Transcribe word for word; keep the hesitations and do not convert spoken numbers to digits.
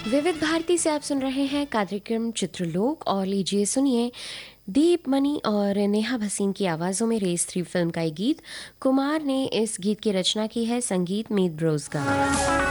विविध भारती से आप सुन रहे हैं कार्यक्रम चित्रलोक और लीजिए सुनिए दीप मनी और नेहा भसीन की आवाज़ों में रेस थ्री फिल्म का ये गीत। कुमार ने इस गीत की रचना की है, संगीत मीत ब्रोज का।